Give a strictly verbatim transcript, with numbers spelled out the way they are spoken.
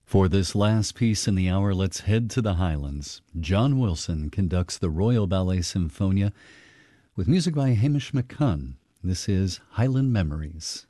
For this last piece in the hour, let's head to the Highlands. John Wilson conducts the Royal Ballet Symphonia with music by Hamish McCunn. This is Highland Memories.